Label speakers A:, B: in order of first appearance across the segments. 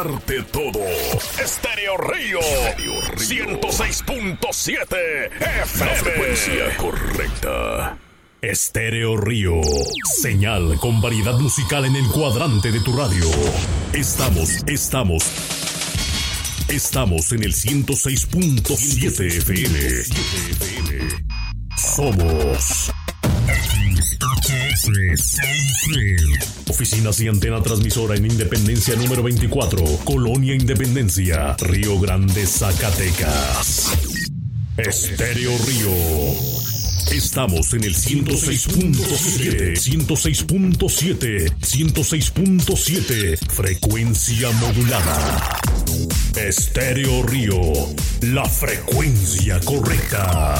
A: Arte todo. Estéreo Río. 106.7 FM. La frecuencia correcta. Estéreo Río. Señal con variedad musical en el cuadrante de tu radio. Estamos en el 106.7 FM. Somos oficinas y antena transmisora en Independencia número 24, Colonia Independencia, Río Grande, Zacatecas. Estéreo Río. Estamos en el 106.7, frecuencia modulada. Estéreo Río, la frecuencia correcta.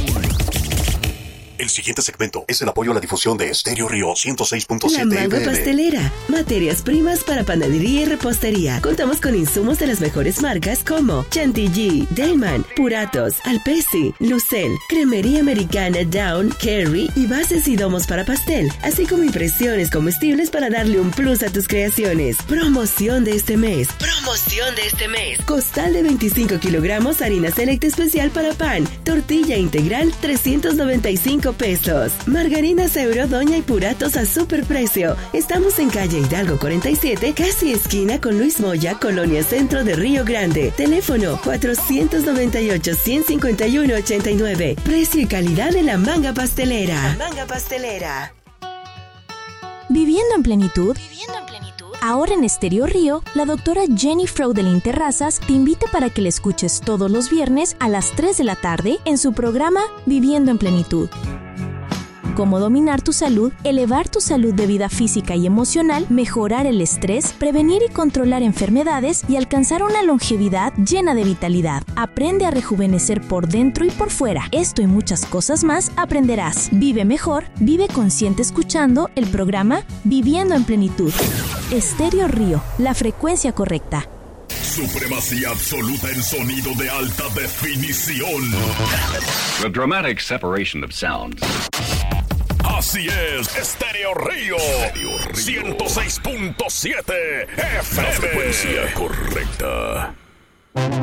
A: El siguiente segmento es el apoyo a la difusión de Estéreo Río 106.7
B: La Manga Pastelera. Materias primas para panadería y repostería. Contamos con insumos de las mejores marcas como Chantilly, Dayman, Puratos, Alpesi, Lucel, Cremería Americana, Down, Kerry y bases y domos para pastel, así como impresiones comestibles para darle un plus a tus creaciones. Promoción de este mes. Costal de 25 kilogramos, harina selecta especial para pan, tortilla integral, 395 pesos. Margarinas Euro, Doña y Puratos a superprecio. Estamos en calle Hidalgo 47, casi esquina con Luis Moya, Colonia Centro de Río Grande. Teléfono 498-151-89. Precio y calidad de La Manga Pastelera.
C: Viviendo en plenitud. Ahora en Estéreo Río, la doctora Jenny Fraudelin Terrazas te invita para que la escuches todos los viernes a las 3 de la tarde en su programa Viviendo en Plenitud. Cómo dominar tu salud, elevar tu salud de vida física y emocional, mejorar el estrés, prevenir y controlar enfermedades y alcanzar una longevidad llena de vitalidad. Aprende a rejuvenecer por dentro y por fuera. Esto y muchas cosas más aprenderás. Vive mejor, vive consciente escuchando el programa Viviendo en Plenitud. Estéreo Río, la frecuencia correcta.
A: Supremacía absoluta en sonido de alta definición.
D: The dramatic separation of sounds.
A: Así es, Estéreo Río. 106.7 FM. La frecuencia correcta.